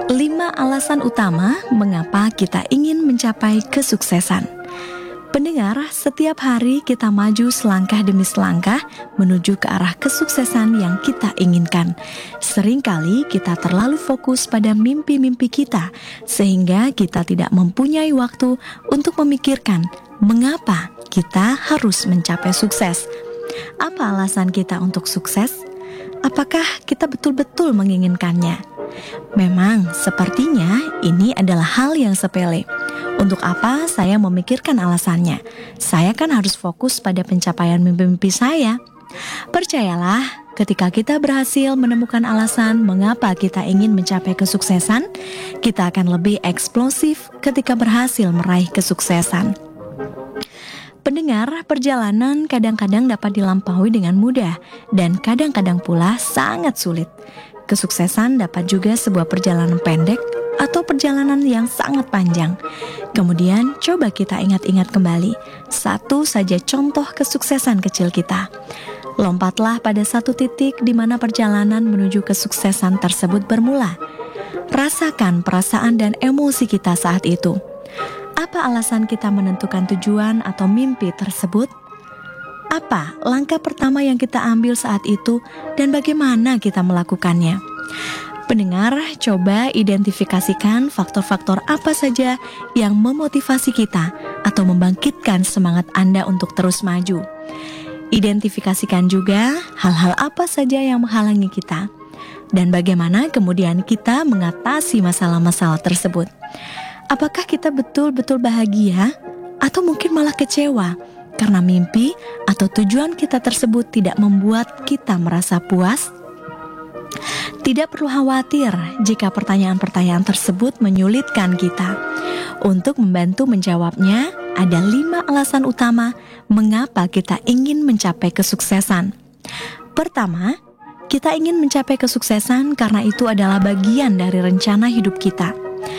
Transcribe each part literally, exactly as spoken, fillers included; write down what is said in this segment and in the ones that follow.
Lima alasan utama mengapa kita ingin mencapai kesuksesan. Pendengar, setiap hari kita maju selangkah demi selangkah menuju ke arah kesuksesan yang kita inginkan. Seringkali kita terlalu fokus pada mimpi-mimpi kita, sehingga kita tidak mempunyai waktu untuk memikirkan mengapa kita harus mencapai sukses. Apa alasan kita untuk sukses? Apakah kita betul-betul menginginkannya? Memang sepertinya ini adalah hal yang sepele. Untuk apa saya memikirkan alasannya? Saya kan harus fokus pada pencapaian mimpi-mimpi saya. Percayalah, ketika kita berhasil menemukan alasan mengapa kita ingin mencapai kesuksesan, kita akan lebih eksplosif ketika berhasil meraih kesuksesan. Pendengar, perjalanan kadang-kadang dapat dilampaui dengan mudah dan kadang-kadang pula sangat sulit. Kesuksesan dapat juga sebuah perjalanan pendek atau perjalanan yang sangat panjang. Kemudian coba kita ingat-ingat kembali satu saja contoh kesuksesan kecil kita. Lompatlah pada satu titik di mana perjalanan menuju kesuksesan tersebut bermula. Rasakan perasaan dan emosi kita saat itu. Apa alasan kita menentukan tujuan atau mimpi tersebut? Apa langkah pertama yang kita ambil saat itu dan bagaimana kita melakukannya? Pendengar, coba identifikasikan faktor-faktor apa saja yang memotivasi kita atau membangkitkan semangat Anda untuk terus maju. Identifikasikan juga hal-hal apa saja yang menghalangi kita dan bagaimana kemudian kita mengatasi masalah-masalah tersebut. Apakah kita betul-betul bahagia atau mungkin malah kecewa karena mimpi atau tujuan kita tersebut tidak membuat kita merasa puas? Tidak perlu khawatir jika pertanyaan-pertanyaan tersebut menyulitkan kita. Untuk membantu menjawabnya, ada lima alasan utama mengapa kita ingin mencapai kesuksesan. Pertama, kita ingin mencapai kesuksesan karena itu adalah bagian dari rencana hidup kita.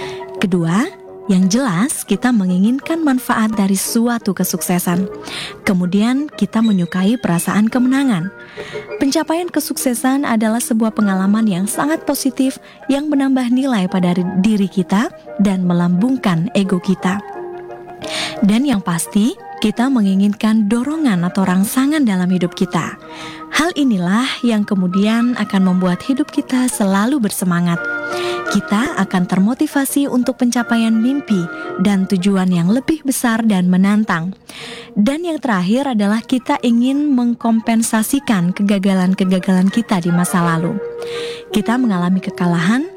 Kedua, yang jelas kita menginginkan manfaat dari suatu kesuksesan. Kemudian kita menyukai perasaan kemenangan. Pencapaian kesuksesan adalah sebuah pengalaman yang sangat positif yang menambah nilai pada diri kita dan melambungkan ego kita. Dan yang pasti, kita menginginkan dorongan atau rangsangan dalam hidup kita. Hal inilah yang kemudian akan membuat hidup kita selalu bersemangat. Kita akan termotivasi untuk pencapaian mimpi dan tujuan yang lebih besar dan menantang. Dan yang terakhir adalah kita ingin mengkompensasikan kegagalan-kegagalan kita di masa lalu. Kita mengalami kekalahan